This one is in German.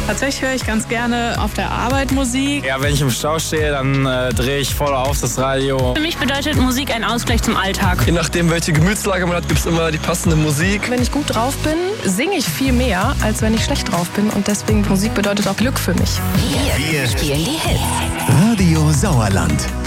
Tatsächlich höre ich ganz gerne auf der Arbeit Musik. Ja, wenn ich im Stau stehe, dann drehe ich voll auf das Radio. Für mich bedeutet Musik ein Ausgleich zum Alltag. Je nachdem, welche Gemütslage man hat, gibt es immer die passende Musik. Wenn ich gut drauf bin, singe ich viel mehr, als wenn ich schlecht drauf bin. Und deswegen Musik bedeutet auch Glück für mich. Wir spielen die Hits. Radio Sauerland.